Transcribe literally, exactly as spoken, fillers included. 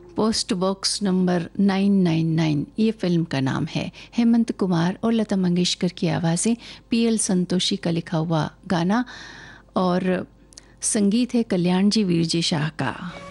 Post box number nine nine nine ये film का नाम है। हेमंत कुमार और लता मंगेशकर की आवाज़ें, पी एल संतोषी का लिखा हुआ गाना और संगीत है कल्याण जी वीर जी शाह का।